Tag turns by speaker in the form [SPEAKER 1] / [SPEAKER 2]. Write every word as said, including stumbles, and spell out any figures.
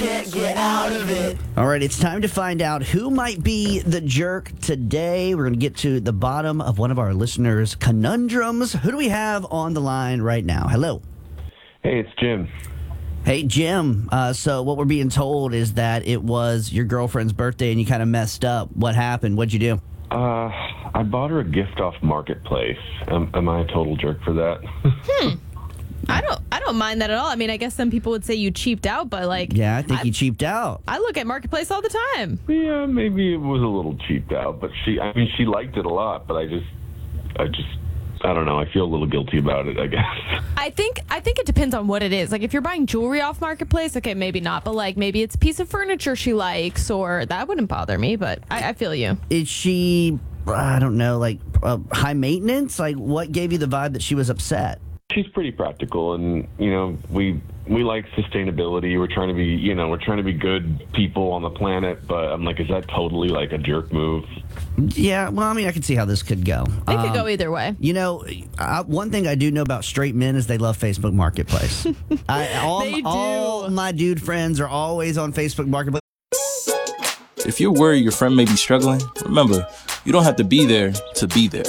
[SPEAKER 1] can't get out of it.
[SPEAKER 2] All right, it's time to find out who might be the jerk today. We're going to get to the bottom of one of our listeners' conundrums. Who do we have on the line right now? Hello.
[SPEAKER 3] Hey, it's Jim.
[SPEAKER 2] Hey, Jim. Uh, so what we're being told is that it was your girlfriend's birthday and you kind of messed up. What happened? What'd you do?
[SPEAKER 3] Uh, I bought her a gift off Marketplace. Am, am I a total jerk for that?
[SPEAKER 4] Hmm. I don't I don't mind that at all. I mean, I guess some people would say you cheaped out, but like...
[SPEAKER 2] Yeah, I think
[SPEAKER 4] I,
[SPEAKER 2] you cheaped out.
[SPEAKER 4] I look at Marketplace all the time.
[SPEAKER 3] Yeah, maybe it was a little cheaped out, but she, I mean, she liked it a lot, but I just, I just, I don't know. I feel a little guilty about it, I guess.
[SPEAKER 4] I think I think it depends on what it is. Like, if you're buying jewelry off Marketplace, okay, maybe not, but like maybe it's a piece of furniture she likes, or that wouldn't bother me, but I, I feel you.
[SPEAKER 2] Is she, I don't know, like uh, high maintenance? Like, what gave you the vibe that she was upset?
[SPEAKER 3] She's pretty practical, and you know, we we like sustainability. We're trying to be, you know, we're trying to be good people on the planet. But I'm like, is that totally like a jerk move?
[SPEAKER 2] Yeah, well, I mean, I can see how this could go.
[SPEAKER 4] It could
[SPEAKER 2] Um,
[SPEAKER 4] go either way.
[SPEAKER 2] You know, I, one thing I do know about straight men is they love Facebook Marketplace. I, all,
[SPEAKER 4] They do.
[SPEAKER 2] all my dude friends are always on Facebook Marketplace.
[SPEAKER 5] If you're worried your friend may be struggling, remember, you don't have to be there to be there.